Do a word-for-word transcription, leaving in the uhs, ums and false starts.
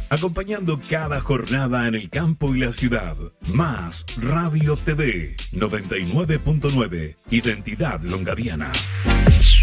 acompañando cada jornada en el campo y la ciudad. Más Radio T V noventa y nueve punto nueve, Identidad Longadiana.